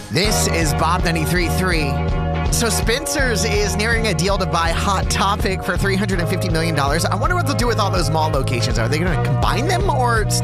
This is Bob 93.3. So Spencer's is nearing a deal to buy Hot Topic for $350 million. I wonder what they'll do with all those mall locations. Are they going to combine them or